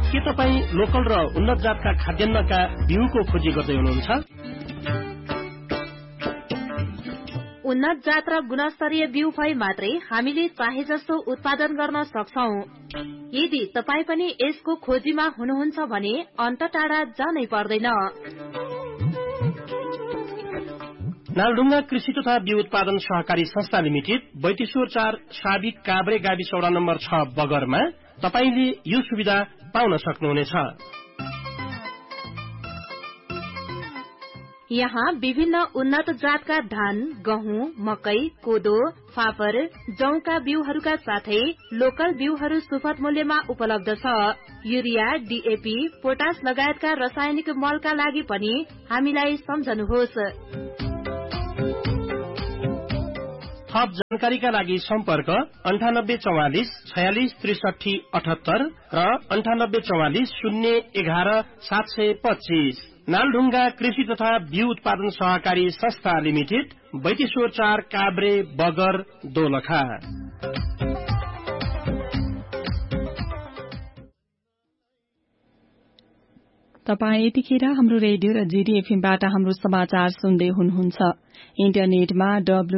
के तपाईँ लोकल र उन्नत जातका खाद्यान्नका बिउको खोजी गर्दै हुनुहुन्छ? उन्नत जात र गुणस्तरीय बिउ भए मात्रै हामीले चाहे जस्तो उत्पादन गर्न सक्छौं। यदि तपाई पनि यसको खोजीमा हुनुहुन्छ भने अन्त टाढा जानै पर्दैन। नालढुङ्गा कृषि तथा बिउ उत्पादन सहकारी संस्था लिमिटेड बैतेश्वर 4 साबिक काभ्रे गाविस वडा नम्बर 6 बगरमा तपाईले यो सुविधा पाउन सक्नुहुनेछ। यहाँ विभिन्न उन्नत जातका धान, गहुँ, मकै, कोदो, फापर, जौका बिउहरूका साथै लोकल बिउहरू सुपथ मूल्यमा उपलब्ध छ। युरिया, डीएपी, पोटास लगायतका रासायनिक मलका लागि पनि हामीलाई सम्झनुहोस्। थप जानकारीका लागि सम्पर्क 9844 46 63 78 र 9844 011 725। नालढुङ्गा कृषि तथा बिउ उत्पादन सहकारी संस्था लिमिटेड बैतेश्वर 4 काभ्रे बगर दोलखा। तपाई यतिखेर हाम्रो रेडियो र जीडीएफएमबाट हाम्रो समाचार सुन्दै हुनुहुन्छ। इन्टरनेटमा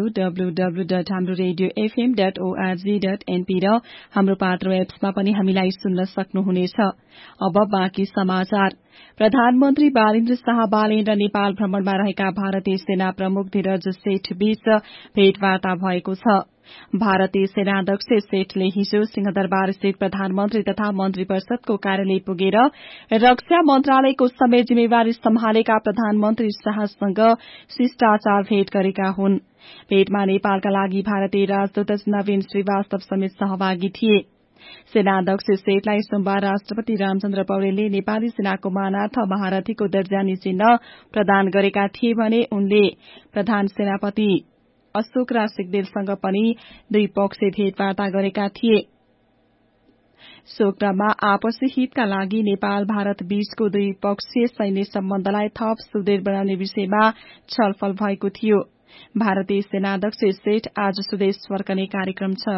www.hamroradiofm.org.np र हाम्रो पात्रो एप्समा पनि हामीलाई सुन्न सक्नुहुनेछ। अब बाँकी समाचार। प्रधानमन्त्री बालेन्द्र शाह बालेन र नेपाल भ्रमणमा रहेका भारतीय सेना प्रमुख धीरज सेठ बीच भेटवार्ता भएको छ। भारतीय सेनाध्यक्ष सेठले हिजो सिंहदरबार स्थित प्रधानमन्त्री तथा मन्त्री परिषदको कार्यालय पुगेर रक्षा मन्त्रालयको समेत जिम्मेवारी सम्हालेका प्रधानमन्त्री शाहसँग शिष्टाचार भेट गरेका हुन्। भेटमा नेपालका लागि भारतीय राजदूत नवीन श्रीवास्तव समेत सहभागी थिए। सेनाध्यक्ष सेठलाई सोमबार राष्ट्रपति रामचन्द्र पौडेलले नेपाली सेनाको मानार्थ महारथीको दर्जानी चिन्ह प्रदान गरेका थिए भने उनले प्रधान सेनापति अशोक राज सिग्देलसँग पनि द्विपक्षीय भेटवार्ता गरेका थिए। सोक्रममा आपसी हितका लागि नेपाल भारत बीचको द्विपक्षीय सैन्य सम्बन्धलाई थप सुदृढ़ बनाउने विषयमा छलफल भएको थियो। भारतीय सेनाध्यक्ष सेठ आज स्वदेश फर्कने कार्यक्रम छ।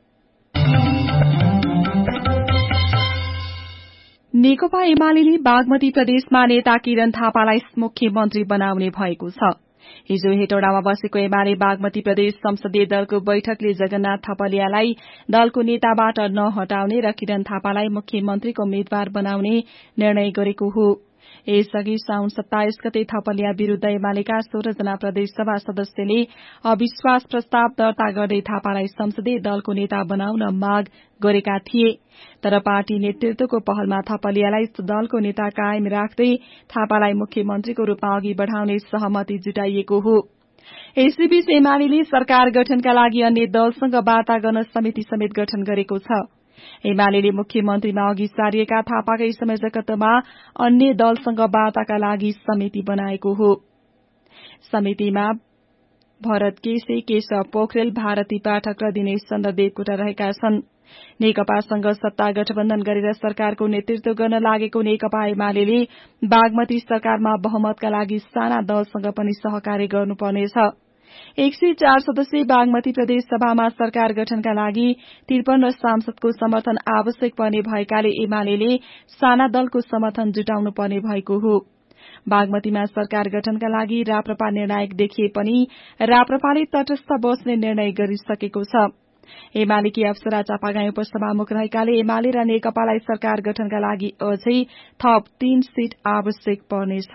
नेकपा एमाले बागमती प्रदेशमा नेता किरण थापालाई मुख्यमन्त्री बनाउने भएको छ। हिजो हेटौडामा बसेको एमाले बागमती प्रदेश संसदीय दलको बैठकले जगन्नाथ थपलियालाई दलको नेताबाट नहटाउने र किरण थापालाई मुख्यमन्त्रीको उम्मेद्वार बनाउने निर्णय गरेको हो। यसअघि साउन 27 गते थपलिया विरूद्ध एमालेका 16 जना प्रदेशसभा सदस्यले अविश्वास प्रस्ताव दर्ता गर्दै थापालाई संसदीय दलको नेता बनाउन माग गरेका थिए। तर पार्टी नेतृत्वको पहलमा थपलियालाई दलको नेता कायम राख्दै थापालाई मुख्यमन्त्रीको रूपमा अघि बढ़ाउने सहमति जुटाइएको हो। यसैबीच एमाले सरकार गठनका लागि अन्य दलसँग वार्ता गर्न समिति समेत गठन गरेको छ। एमाले मुख्यमन्त्रीमा अघि सारिएका थापाकै संयोजकत्वमा अन्य दलसँग वार्ताका लागि समिति बनाएको हो। समितिमा भरत केसी, केशव पोखरेल, भारती पाठक र दिनेश चन्द्र देवकोटा रहेका छन्। नेकपासँग सत्ता गठबन्धन गरेर सरकारको नेतृत्व गर्न लागेको नेकपा एमाले बागमती सरकारमा बहुमतका लागि साना दलसँग पनि सहकार्य गर्नुपर्नेछ। 104 सदस्यीय बागमती प्रदेश सभामा सरकार गठनका लागि 53 सांसदको समर्थन आवश्यक पर्ने भएकाले एमाले साना दलको समर्थन जुटाउनु पर्ने भएको हो। बागमतीमा सरकार गठनका लागि राप्रपा निर्णायक देखिए पनि राप्रपाले तटस्थ बस्ने निर्णय गरिसकेको छ। एमालेकी अप्सरा चापागाई उपसभामुख रहेकाले एमाले र नेकपालाई सरकार गठनका लागि अझै थप 3 सीट आवश्यक पर्नेछ।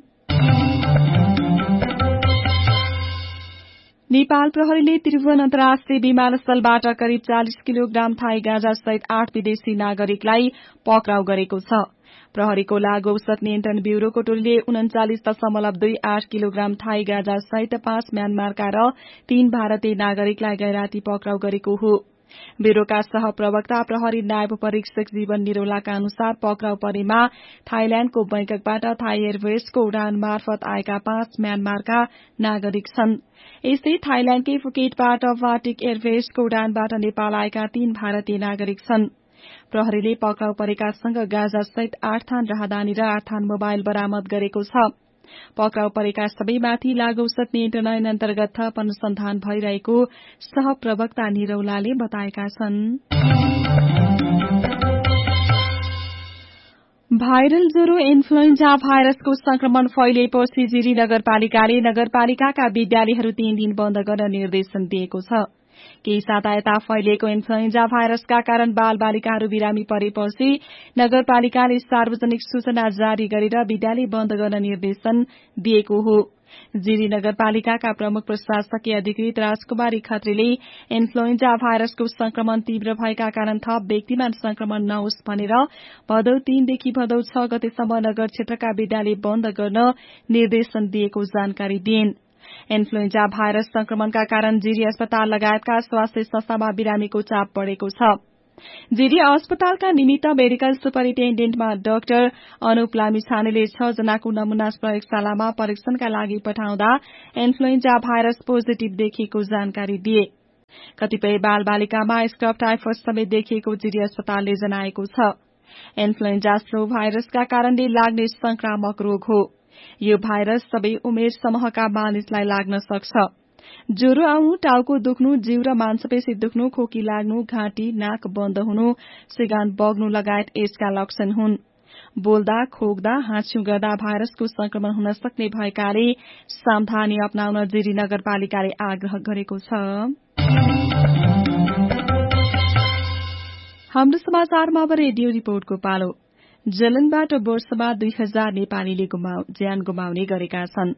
नेपाल प्रहरीले त्रिभुवन अन्तर्राष्ट्रिय विमानस्थलबाट करिब 40 किलोग्राम थाई गाँजा सहित 8 विदेशी नागरिकलाई पक्राउ गरेको छ। प्रहरीको लागू औषध नियन्त्रण ब्यूरोको टोलीले 39.28 किलोग्राम थाई गाँजा सहित 5 म्यानमारका र 3 भारतीय नागरिकलाई गैराती पक्राउ गरेको हो। ब्यूरोका सहप्रवक्ता प्रहरी नायब परीक्षक जीवन निरौलाका अनुसार पक्राउ परेमा थाइल्याण्डको बैंककबाट थाई एयरवेजको उडान मार्फत आएका 5 म्यानमारका नागरिक छन्। यस्तै थाइल्याण्डकै फुकेटबाट वाटिक एयरवेजको उडानबाट नेपाल आएका 3 भारतीय नागरिक छन्। प्रहरीले पक्राउ परेकासँग गाँजा सहित 8 थान राहदानी र 8 थान मोबाइल बरामद गरेको छ। पक्राउ परेका सबैमाथि लागू औषध नियन्त्रण ऐन अन्तर्गत थप अनुसन्धान भइरहेको सहप्रवक्ता निरौलाले बताएका छन्। भाइरल ज्वरो इन्फ्लुएन्जा भाइरसको संक्रमण फैलिएपछि जिरी नगरपालिकाले नगरपालिकाका विद्यालयहरू 3 दिन बन्द गर्न निर्देशन दिएको छ। केही साता यता फैलिएको इन्फ्लुएन्जा भाइरसका कारण बालबालिकाहरू बिरामी परेपछि नगरपालिकाले सार्वजनिक सूचना जारी गरेर विद्यालय बन्द गर्न निर्देशन दिएको हो। जिरी नगरपालिकाका प्रमुख प्रशासकीय अधिकृत राजकुमारी खत्रीले इन्फ्लुएन्जा भाइरसको संक्रमण तीव्र भएका कारण थप व्यक्तिमा संक्रमण नहोस् भनेर भदौ 3 देखि भदौ 6 गतेसम्म नगर क्षेत्रका विद्यालय बन्द गर्न निर्देशन दिएको जानकारी दिइन्। इन्फ्लुएन्जा भाइरस संक्रमणका कारण जिरी अस्पताल लगायतका स्वास्थ्य संस्थामा बिरामीको चाप बढ़ेको छ। जिरी अस्पतालका निमित्त मेडिकल सुपरिन्टेण्डेन्टमा डाक्टर अनुप लामिछानेले 6 जनाको नमूना प्रयोगशालामा परीक्षणका लागि पठाउँदा इन्फ्लुएन्जा भाइरस पोजिटिभ देखिएको जानकारी दिए। कतिपय बालबालिकामा स्क्रब टाइफस समेत देखिएको जिरी अस्पतालले जनाएको छ। इन्फ्लुएन्जा फ्लू भाइरसका कारणले लाग्ने संक्रामक रोग हो। यो भाइरस सबै उमेर समूहका मानिसलाई लाग्न सक्छ। ज्वरो आउनु, टाउको दुख्नु, जिउ र मांसपेशी दुख्नु, खोकी लाग्नु, घाँटी नाक बन्द हुनु, सिगान बग्नु लगायत यसका लक्षण हुन्। बोल्दा, खोक्दा, हाँस्यु गर्दा भाइरसको संक्रमण हुन सक्ने भएकाले सावधानी अपनाउन जिरी नगरपालिकाले आग्रह गरेको छ। हाम्रो समाचारमा अब रेडियो रिपोर्टको पालो। जलनबाट वर्षमा 2000 नेपालीले ज्यान गुमाउने गरेका छन्।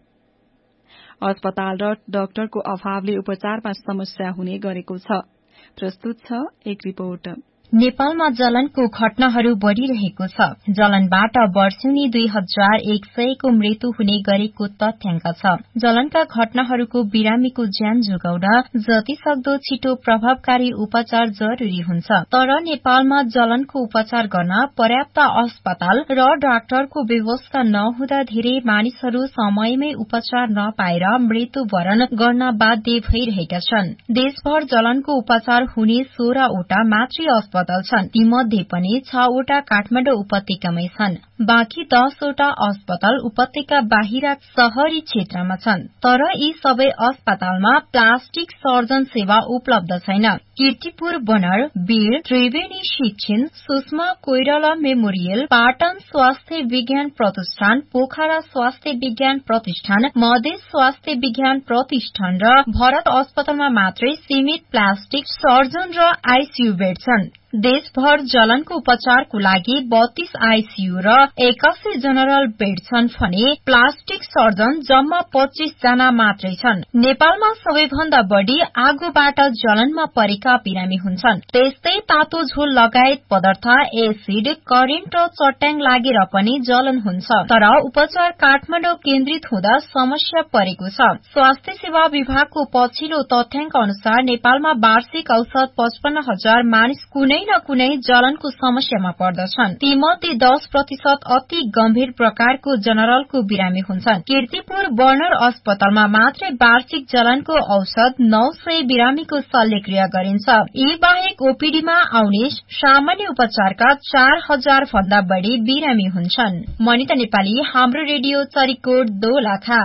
अस्पताल र डाक्टरको अभावले उपचारमा समस्या हुने गरेको छ। प्रस्तुत छ एक रिपोर्ट। नेपालमा जलनको घटनाहरू बढ़िरहेको छ। जलनबाट वर्षौनी 2100 को मृत्यु हुने गरेको तथ्याङ्क छ। जलनका घटनाहरूको बिरामीको ज्यान जोगाउन जति सक्दो छिटो प्रभावकारी उपचार जरूरी हुन्छ। तर नेपालमा जलनको उपचार गर्न पर्याप्त अस्पताल र डाक्टरको व्यवस्था नहुँदा धेरै मानिसहरू समयमै उपचार नपाएर मृत्युवरण गर्न बाध्य भइरहेका छन्। देशभर जलनको उपचार हुने 16 वटा मातृ अस्पताल छन्। तीमध्ये पनि 6 वटा काठमाडौँ उपत्यकामै छन्। बाँकी 10 वटा अस्पताल उपत्यका बाहिर शहरी क्षेत्रमा छन्। तर यी सबै अस्पतालमा प्लास्टिक सर्जन सेवा उपलब्ध छैन। कीर्तिपुर बनर, वीर, त्रिवेणी शिक्षण, सुषमा कोइराला मेमोरियल, पाटन स्वास्थ्य विज्ञान प्रतिष्ठान, पोखरा स्वास्थ्य विज्ञान प्रतिष्ठान, मधेस स्वास्थ्य विज्ञान प्रतिष्ठान र भरत अस्पतालमा मात्रै सीमित प्लास्टिक सर्जन र आईसीयू बेड छन्। देशभर जलनको उपचारको लागि 32 आईसीयू र 81 जनरल बेड छन् भने प्लास्टिक सर्जन जम्मा 25 जना मात्रै छन्। नेपालमा सबैभन्दा बढ़ी आगोबाट जलनमा परेका बिरामी हुन्छन्। त्यस्तै तातो झोल लगायत पदार्थ, एसिड, करेन्ट र चट्याङ लागेर पनि जलन हुन्छ। तर उपचार काठमाडौँ केन्द्रित हुँदा समस्या परेको छ। स्वास्थ्य सेवा विभागको पछिल्लो तथ्याङ्क अनुसार नेपालमा वार्षिक औसत 55,000 मानिस कुनै न कुनै जलनको समस्यामा पर्दछन्। तीमध्ये 10% अति गम्भीर प्रकारको जनरलको बिरामी हुन्छन्। कीर्तिपुर बर्नर अस्पतालमा मात्रै वार्षिक जलनको औसत 900 बिरामीको शल्यक्रिया गरिन्छ। यी बाहेक ओपीडीमा आउने सामान्य उपचारका 4000 भन्दा बढ़ी बिरामी हुन्छन्। मनिता नेपाली, हाम्रो रेडियो चरीकोट दोलखा।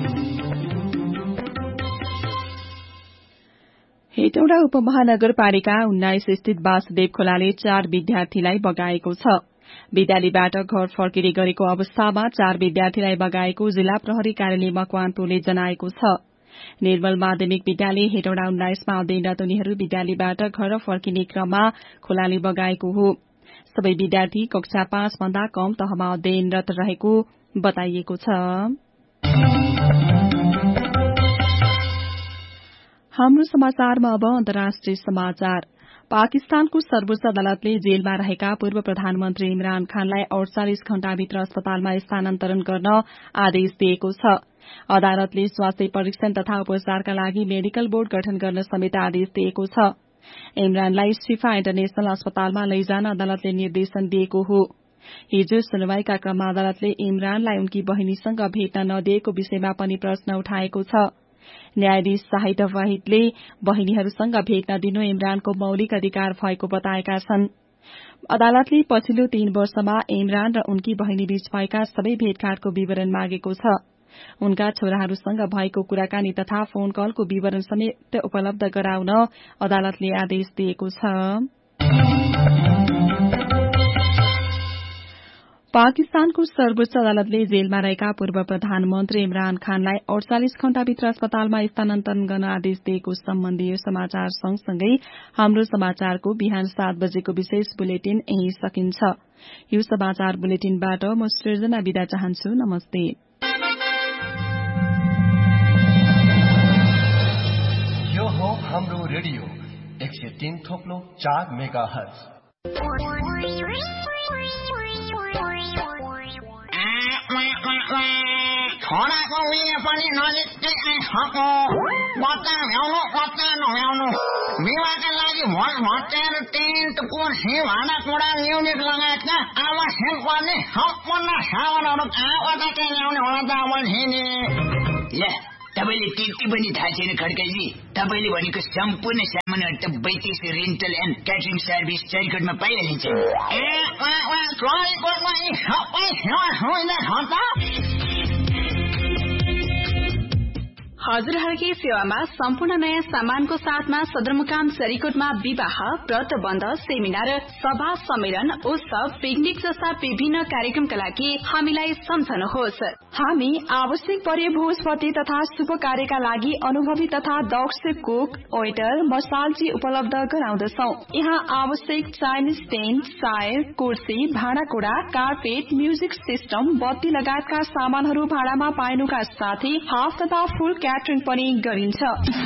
हेटौडा उपमहानगरपालिका 19 स्थित वासुदेव खोलाले 4 विद्यार्थीलाई बगाएको छ। विद्यालयबाट घर फर्किने गरेको अवस्थामा 4 विद्यार्थीलाई बगाएको जिल्ला प्रहरी कार्यालय मकवानपुरले जनाएको छ। निर्मल माध्यमिक विद्यालय हेटौडा 19 मा अध्ययनरत उनीहरू विद्यालयबाट घर फर्किने क्रममा खोलाले बगाएको हो। सबै विद्यार्थी कक्षा 5 भन्दा कम तहमा अध्ययनरत रहेको बताइएको छ। हाम्रो समाचारमा अब अन्तर्राष्ट्रिय समाचार। पाकिस्तानको सर्वोच्च अदालतले जेलमा रहेका पूर्व प्रधानमन्त्री इमरान खानलाई 48 घण्टाभित्र अस्पतालमा स्थानान्तरण गर्न आदेश दिएको छ। अदालतले स्वास्थ्य परीक्षण तथा उपचारका लागि मेडिकल बोर्ड गठन गर्न समेत आदेश दिएको छ। इमरानलाई शिफा इन्टरनेशनल अस्पतालमा लैजान अदालतले निर्देशन दिएको हो। हिजो सुनवाईका क्रममा अदालतले इमरानलाई उनकी बहिनीसँग भेट्न नदिएको विषयमा पनि प्रश्न उठाएको छ। न्यायाधीश शाहिद वाहिदले बहिनीहरूसँग भेट्न दिनु इमरानको मौलिक अधिकार भएको बताएका छन्। अदालतले पछिल्लो 3 वर्षमा इमरान र उनकी बहिनी बीच भएका सबै भेटघाटको विवरण मागेको छ। उनका छोराहरूसँग भएको कुराकानी तथा फोन कलको विवरण समेत उपलब्ध गराउन अदालतले आदेश दिएको छ। पाकिस्तानको सर्वोच्च अदालतले जेलमा रहेका पूर्व प्रधानमन्त्री इमरान खानलाई 48 घण्टाभित्र अस्पतालमा स्थानान्तरण गर्न आदेश दिएको सम्बन्धी यो समाचार सँगसँगै हाम्रो समाचारको बिहान 7 बजेको विशेष बुलेटिन यही सकिन्छ। यो समाचार बुलेटिनबाट म सृजना बिदा चाहन्छु। नमस्ते। यो हो हाम्रो रेडियो 103.4 मेगाहर्ज। छोराको उयो पनि नजिकै आइसक्यो। बच्चा भ्याउनु बच्चा नभ्याउनु विवाहका लागि भोट भट्टाएर टेन्ट कुर्सी भाँडाकुँडा म्युजिक लगायतका आवश्यक पर्ने सम्पूर्ण सामानहरू कहाँबाट ल्याउने होला त अब तपाईले त्यति पनि थाहा छैन खड्काजी? तपाईले भनेको सम्पूर्ण सामानहरू त 32 रेन्टल एन्ड क्याटरिङ सर्भिस चरिकोटमा पाइहालिन्छ। चरिकोटमा यी सबै सेवा सुविधा छ त? हजुरहरूकै सेवामा सम्पूर्ण नयाँ सामानको साथमा सदरमुकाम चरिकोटमा विवाह, व्रतबन्ध, सेमिनार, सभा, सम्मेलन, उत्सव, पिकनिक जस्ता विभिन्न कार्यक्रमका लागि हामीलाई सम्झनुहोस्। हामी आवश्यक परे भोजपति तथा शुभ कार्यका लागि अनुभवी तथा दक्ष कुक, वेटर, मसालजी उपलब्ध गराउँदछौ। यहाँ आवश्यक चाइनिज टेन्ट, चायर, कुर्सी, भाँडाकुँडा, कार्पेट, म्युजिक सिस्टम, बत्ती लगायतका सामानहरू भाडामा पाइनुका साथै हाफ तथा फुल क्याटरिङ पनि गरिन्छ।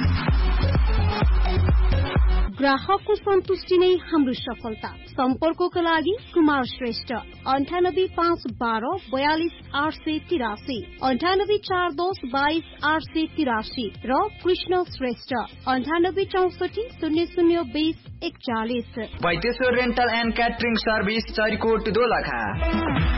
ग्राहकको सन्तुष्टि नै हाम्रो सफलता। सम्पर्कको लागि कुमार श्रेष्ठ 985112 42883, 9842 22883 र Krishna Shrestha 9864 0020 41। वैदेश्वर rental and catering service Charikot Dolakha.